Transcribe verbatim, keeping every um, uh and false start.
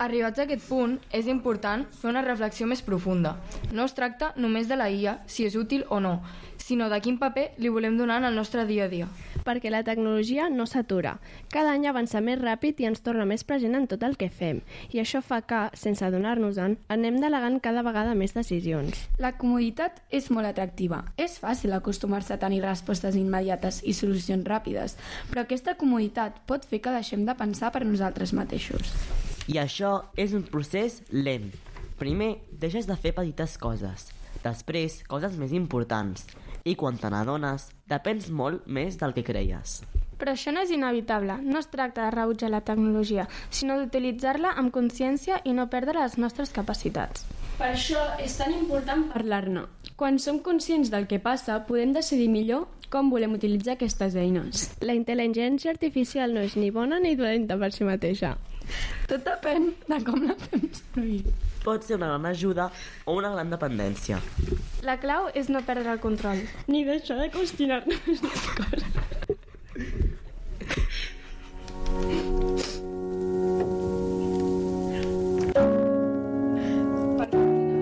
Arribats a aquest punt, és important fer una reflexió més profunda. No es tracta només de la I A, si és útil o no, sinó de quin paper li volem donar en el nostre dia a dia. Perquè la tecnologia no s'atura. Cada any avança més ràpid i ens torna més present en tot el que fem. I això fa que, sense adonar-nos-en, anem delegant cada vegada més decisions. La comoditat és molt atractiva. És fàcil acostumar-se a tenir respostes immediates i solucions ràpides, però aquesta comoditat pot fer que deixem de pensar per nosaltres mateixos. I això és un procés lent. Primer, deixes de fer petites coses. Després, coses més importants. I quan te n'adones, depens molt més del que creies. Però això no és inevitable. No es tracta de rebutjar la tecnologia, sinó d'utilitzar-la amb consciència i no perdre les nostres capacitats. Per això és tan important parlar-ne. Quan som conscients del que passa, podem decidir millor com volem utilitzar aquestes eines. La intel·ligència artificial no és ni bona ni dolenta per si mateixa. Tot depèn de com la fem servir. Pot ser una gran ajuda o una gran dependència. La clau és no perdre el control. Ni deixar de qüestionar-nos les coses.